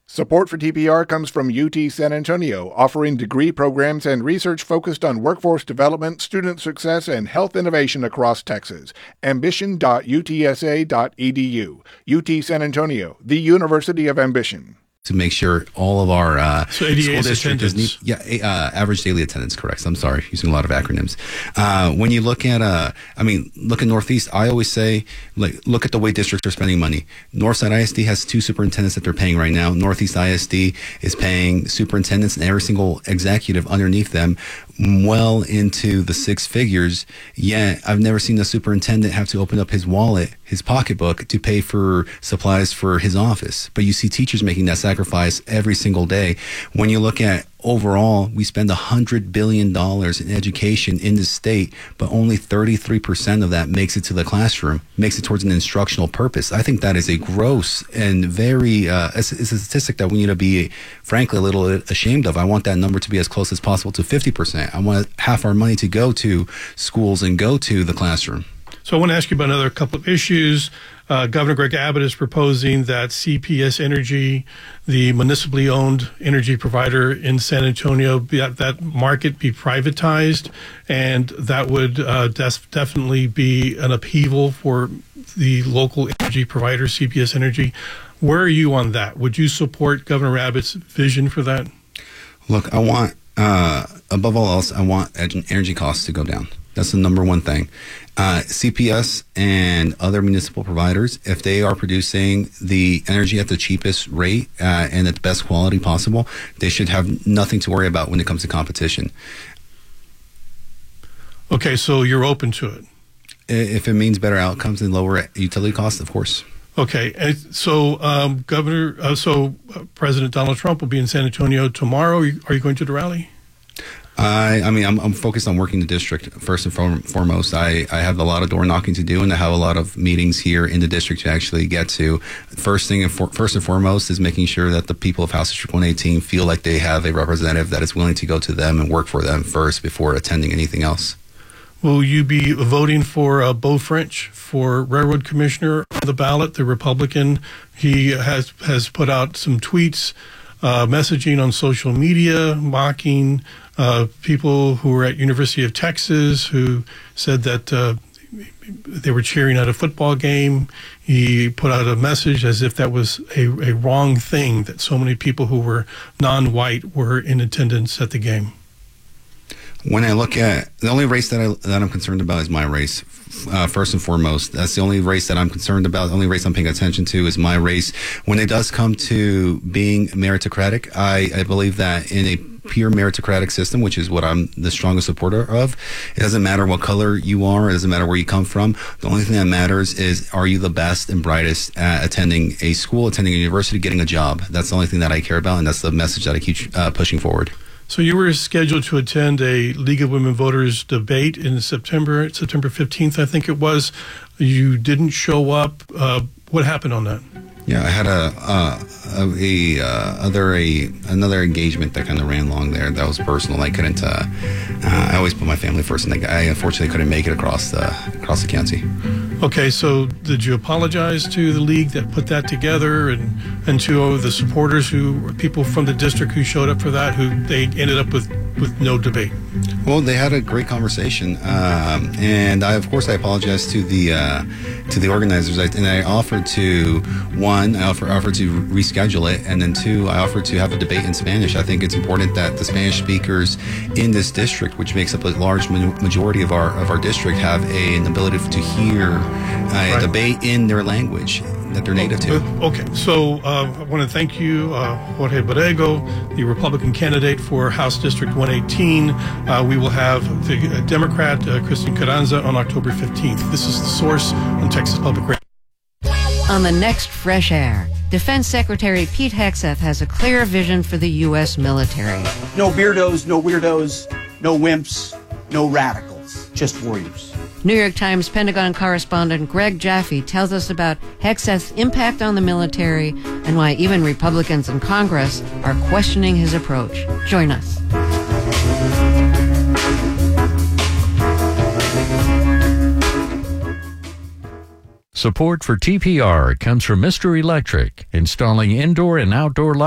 Support for TPR comes from UT San Antonio, offering degree programs and research focused on workforce development, student success, and health innovation across Texas. Ambition.utsa.edu. UT San Antonio, the University of Ambition. To make sure all of our school district is average daily attendance, correct. I'm sorry, using a lot of acronyms. When you look at, look at Northeast, I always say, look at the way districts are spending money. Northside ISD has 2 superintendents that they're paying right now. Northeast ISD is paying superintendents and every single executive underneath them well into the 6 figures. Yet I've never seen a superintendent have to open up his wallet, his pocketbook, to pay for supplies for his office. But you see teachers making that sacrifice every single day. When you look at overall, we spend $100 billion in education in the state, but only 33% of that makes it to the classroom, makes it towards an instructional purpose. I think that is a gross and very, it's a statistic that we need to be, frankly, a little ashamed of. I want that number to be as close as possible to 50%. I want half our money to go to schools and go to the classroom. So I want to ask you about another couple of issues. Governor Greg Abbott is proposing that CPS Energy, the municipally owned energy provider in San Antonio, that market be privatized, and that would definitely be an upheaval for the local energy provider, CPS Energy. Where are you on that? Would you support Governor Abbott's vision for that? Look, I want, above all else, I want energy costs to go down. That's the number one thing. CPS and other municipal providers, if they are producing the energy at the cheapest rate and at the best quality possible, they should have nothing to worry about when it comes to competition. Okay, so you're open to it? If it means better outcomes and lower utility costs, of course. Okay, so President Donald Trump will be in San Antonio tomorrow. Are you going to the rally? I'm focused on working the district first and foremost. I have a lot of door knocking to do, and I have a lot of meetings here in the district to actually get to. First and foremost is making sure that the people of House District 118 feel like they have a representative that is willing to go to them and work for them first before attending anything else. Will you be voting for Beau French for Railroad Commissioner on the ballot, the Republican? He has put out some tweets, messaging on social media, mocking people who were at University of Texas who said that they were cheering at a football game. He put out a message as if that was a wrong thing, that so many people who were non-white were in attendance at the game. When I look at the only race that I'm concerned about is my race. First and foremost, that's the only race that I'm concerned about. The only race I'm paying attention to is my race. When it does come to being meritocratic, I believe that in a pure meritocratic system, which is what I'm the strongest supporter of, it doesn't matter what color you are. It doesn't matter where you come from. The only thing that matters is, are you the best and brightest at attending a school, attending a university, getting a job? That's the only thing that I care about, and that's the message that I keep pushing forward. So you were scheduled to attend a League of Women Voters debate in September 15th, I think it was. You didn't show up. What happened on that? Yeah, I had another engagement that kind of ran long there. That was personal. I couldn't. I always put my family first, and I unfortunately couldn't make it across the county. Okay, so did you apologize to the league that put that together, and to the supporters people from the district who showed up for that, who they ended up with no debate? Well, they had a great conversation, and I apologized to the organizers, and I offered to offered to reschedule it, and then 2, I offered to have a debate in Spanish. I think it's important that the Spanish speakers in this district, which makes up a large majority of our district, have an ability to hear a debate in their language that they're native to. Okay, so I want to thank you, Jorge Borrego, the Republican candidate for House District 118. We will have the Democrat, Kristen Carranza, on October 15th. This is The Source on Texas Public Radio. On the next Fresh Air, Defense Secretary Pete Hegseth has a clear vision for the U.S. military. No beardos, no weirdos, no wimps, no radicals, just warriors. New York Times Pentagon correspondent Greg Jaffe tells us about Hegseth's impact on the military and why even Republicans in Congress are questioning his approach. Join us. Support for TPR comes from Mr. Electric, installing indoor and outdoor lighting